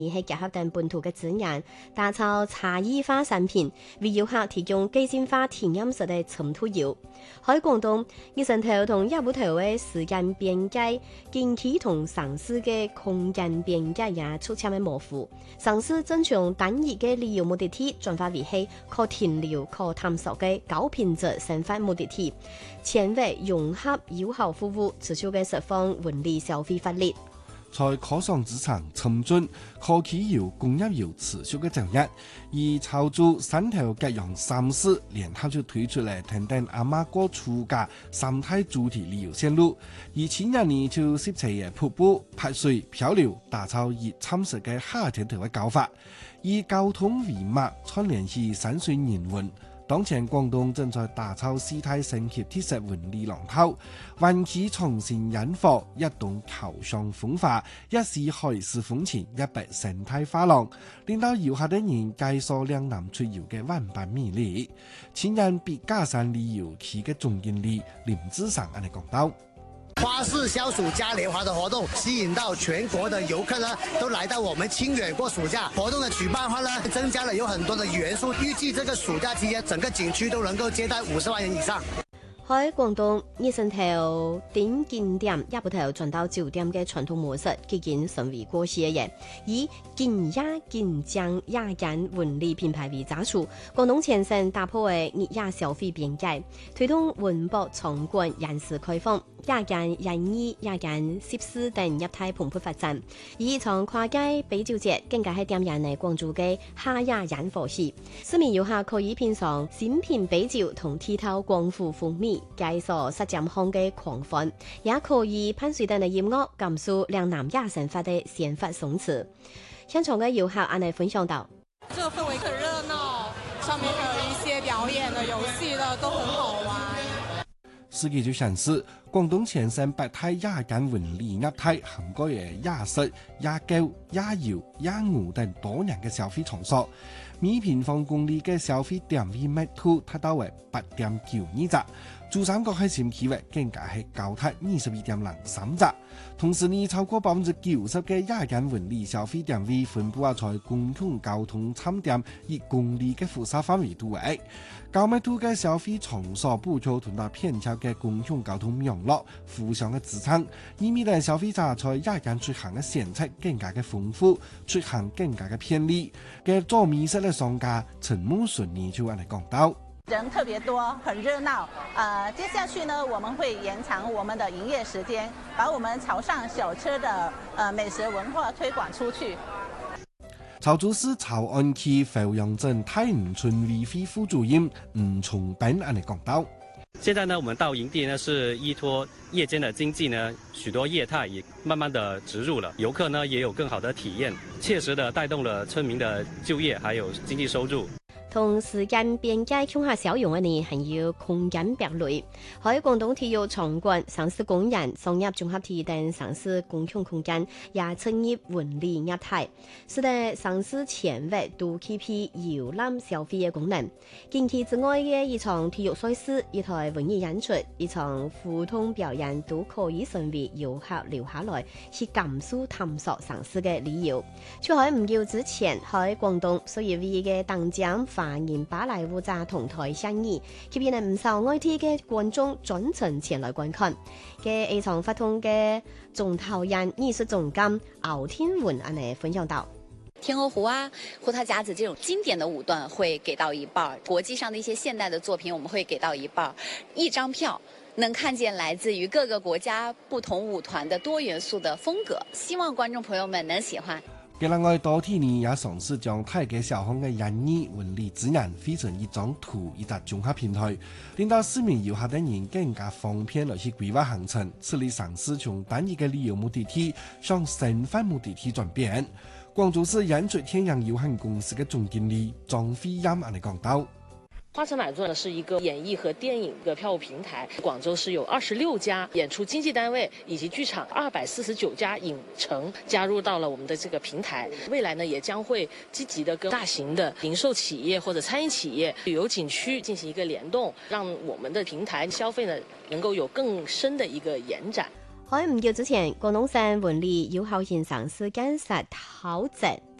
而係結合等本土嘅資源，打造差異化產品，為遊客提供個性化體驗式嘅深度遊。喺廣東，熱身頭同亞布頭嘅時間邊界，近期同城市嘅空間邊界也出現嘅模糊。城市正從單一嘅旅遊目的地轉化為係可停留、可探索嘅高品質生活目的地，前為融合友好服務，持續嘅釋放文旅消費活力。 在可想之城沉進科技遊、工業遊持續嘅走熱，而潮州汕頭吉陽三市聯合就推出嚟等等阿媽過暑假三大主題旅遊線路，而前日呢就攝齊嘅瀑布、拍水、漂流，打造熱參實嘅夏天頭嘅搞法，以交通為脈串聯起山水人文。當前廣東正在打造四大升級特色文旅龍頭，灣區重新引火，一棟橋上風化，一是海市風情，一筆生態花廊，令到遊客的人介紹兩南出遊嘅萬般魅力。前人別家山旅遊區嘅總經理林志尚安尼講到。 花市消暑嘉年華的活動吸引到全國的遊客呢，都來到我們清遠過暑假。活動的舉辦話呢，增加了有很多的元素。預計這個暑假期間，整個景區都能夠接待50萬人以上。 喺廣東，熱身頭點景點亞布頭轉到酒店嘅傳統模式，已經成為過時嘅嘢。以勁亞勁江亞間文旅品牌為基礎，廣東前身打破嘅熱亞消費邊界，推動文博場館人事開放，亞間人藝、亞間攝施等業態蓬勃發展。而一場跨界啤酒節更加係點燃嚟廣州嘅夏亞煙火氣，市民遊客可以品嘗新品啤酒同剔透廣府風味。介紹實踐項嘅狂歡，也可以噴水等嘅音樂，感受兩南亞生活的鮮活鬆弛。現場嘅遊客按嚟分享到： 這個氛圍很熱鬧，上面還有一些表演的遊戲的，都很好玩。 司機就顯示，廣東前身百態亞間文旅業態涵蓋嘅亞式、亞狗、亞遊、亞舞等多樣嘅消費場所，每平方公里嘅消費點位密度達到為8.92折。珠三角核心區域更加係高達22.03折，同時呢超過90%嘅亞間文旅消費點位分布在公共交通站點1公里嘅輻射範圍度位，高密度嘅消費場所補助同到偏巧嘅公共交通網絡互相嘅支撐，以免令消費者在亞間出行嘅選擇更加嘅豐富，出行更加嘅便利。嘅做美食嘅商家陳木順呢就嚟講到。 人特別多，很熱鬧。接下去呢，我們會延長我們的營業時間，把我們潮汕小吃的美食文化推廣出去。 潮州市潮安區阜陽鎮太吳村委會副主任吳崇斌安尼講到： 現在呢，我們到營地呢，是依託夜間的經濟呢，許多業態也慢慢的植入了，遊客呢也有更好的體驗，切實的帶動了村民的就業還有經濟收入。 同時間邊界向下小用嘅呢，還有空間壁壘。喺廣東體育場館、城市公園、商業綜合體等城市公共空間也參與文旅業態，使得城市前域都具備遊覽消費嘅功能。近期之外嘅一場體育賽事、一台文藝演出、一場互動表演都可以成為遊客留下來去感受探索城市嘅理由。就喺唔久之前，喺廣東屬於唯一嘅當獎華人芭蕾舞者同台相遇，吸引唔少外地嘅觀眾專程前來觀看。嘅一場發通嘅總導演藝術總監敖天文安尼分享到： 天鵝湖啊，胡桃夾子這種經典的舞段會給到一半，國際上的一些現代的作品我們會給到一半。一張票能看見來自於各個國家不同舞團的多元素的風格，希望觀眾朋友們能喜歡。 嘅另外多天呢也嘗試將大街小巷嘅人藝文旅資源變成一張圖一個綜合平台，令到市民遊客等人更加方便來去規劃行程，使你嘗試從單一嘅旅遊目的地向生活目的地轉變。廣州市演出天陽有限公司嘅總經理張飛音安尼講到： 花城滿座呢是一個演藝和電影的票務平台，廣州市有26家演出經紀單位以及劇場，249家影城加入到了我們的這個平台。未來呢也將會積極的跟大型的零售企業或者餐飲企業、旅遊景區進行一個聯動，讓我們的平台消費呢能夠有更深的一個延展。 喺唔久之前，廣東省文理有效現上市監察考證